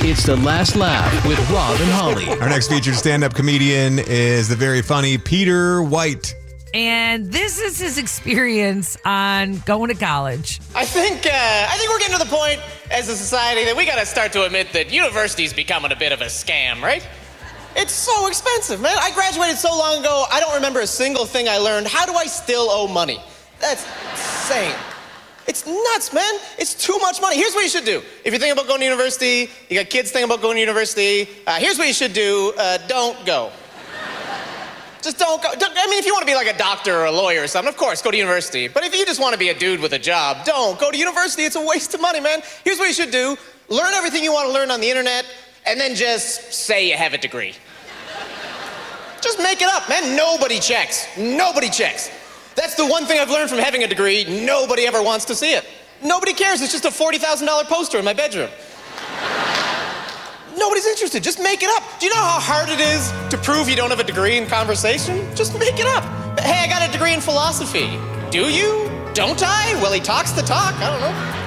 It's The Last Laugh with Rob and Holly. Our next featured stand-up comedian is the very funny Peter White. And this is his experience on going to college. I think we're getting to the point as a society that we got to start to admit that university's becoming a bit of a scam, right? It's so expensive, man. I graduated so long ago, I don't remember a single thing I learned. How do I still owe money? That's insane. It's nuts, man. It's too much money. Here's what you should do. If you're thinking about going to university, you got kids thinking about going to university, here's what you should do. Don't go. Just don't go. If you want to be like a doctor or a lawyer or something, of course, go to university. But if you just want to be a dude with a job, don't go to university. It's a waste of money, man. Here's what you should do. Learn everything you want to learn on the internet, and then just say you have a degree. Just make it up, man. Nobody checks. Nobody checks. That's the one thing I've learned from having a degree. Nobody ever wants to see it. Nobody cares. It's just a $40,000 poster in my bedroom. Nobody's interested. Just make it up. Do you know how hard it is to prove you don't have a degree in conversation? Just make it up. Hey, I got a degree in philosophy. Do you? Don't I? Well, he talks the talk. I don't know.